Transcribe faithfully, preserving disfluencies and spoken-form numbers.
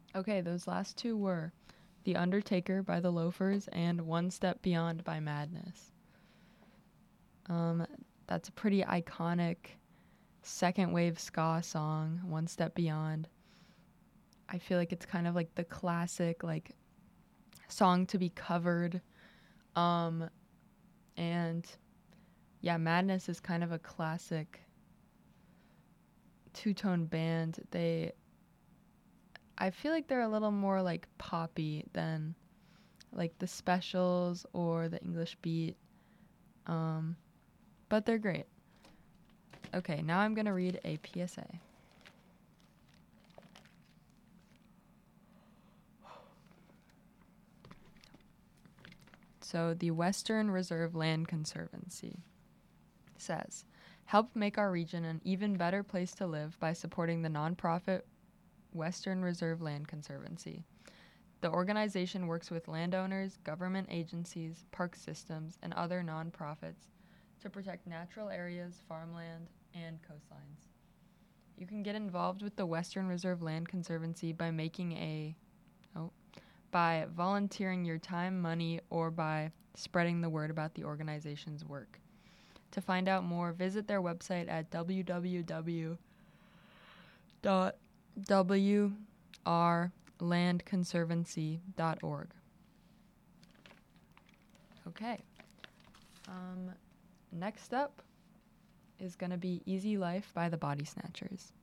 Okay, those last two were The Undertaker by the Loafers and One Step Beyond by Madness. Um, that's a pretty iconic second wave ska song, One Step Beyond. I feel like it's kind of like the classic like song to be covered. Um, and yeah, Madness is kind of a classic two-tone band. They I feel like they're a little more like poppy than like the Specials or the English Beat. Um, but they're great. Okay, now I'm going to read a P S A. So, the Western Reserve Land Conservancy says, help make our region an even better place to live by supporting the nonprofit Western Reserve Land Conservancy. The organization works with landowners, government agencies, park systems, and other nonprofits to protect natural areas, farmland, and coastlines. You can get involved with the Western Reserve Land Conservancy by making a oh, by volunteering your time, money, or by spreading the word about the organization's work. To find out more, visit their website at w w w dot w r land conservancy dot org. Okay. Um, next up is going to be Easy Life by the Body Snatchers.